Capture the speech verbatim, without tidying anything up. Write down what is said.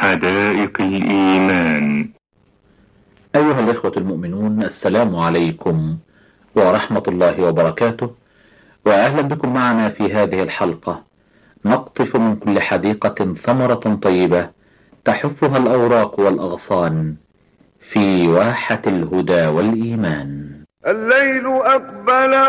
حدائق الإيمان. أيها الإخوة المؤمنون، السلام عليكم ورحمة الله وبركاته، وأهلا بكم معنا في هذه الحلقة نقطف من كل حديقة ثمرة طيبة تحفها الأوراق والأغصان في واحة الهدى والإيمان. الليل أقبل